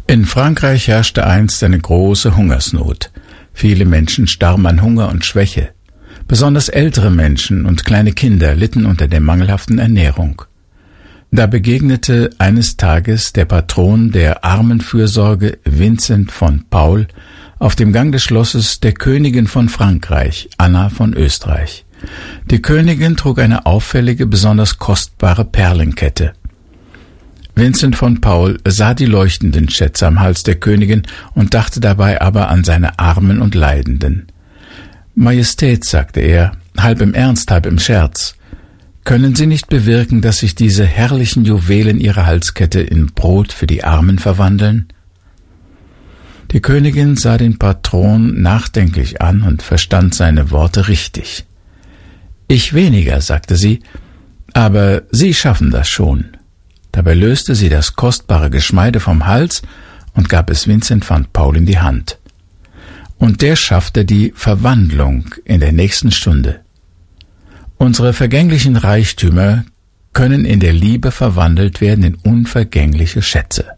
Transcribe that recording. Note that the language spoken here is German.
In Frankreich herrschte einst eine große Hungersnot. Viele Menschen starben an Hunger und Schwäche. Besonders ältere Menschen und kleine Kinder litten unter der mangelhaften Ernährung. Da begegnete eines Tages der Patron der Armenfürsorge, Vincent von Paul, auf dem Gang des Schlosses der Königin von Frankreich, Anna von Österreich. Die Königin trug eine auffällige, besonders kostbare Perlenkette. Vincent von Paul sah die leuchtenden Schätze am Hals der Königin und dachte dabei aber an seine Armen und Leidenden. »Majestät«, sagte er, halb im Ernst, halb im Scherz, »können Sie nicht bewirken, dass sich diese herrlichen Juwelen Ihrer Halskette in Brot für die Armen verwandeln?« Die Königin sah den Patron nachdenklich an und verstand seine Worte richtig. »Ich weniger«, sagte sie, »aber Sie schaffen das schon.« Dabei löste sie das kostbare Geschmeide vom Hals und gab es Vincent van Paul in die Hand. Und der schaffte die Verwandlung in der nächsten Stunde. Unsere vergänglichen Reichtümer können in der Liebe verwandelt werden in unvergängliche Schätze.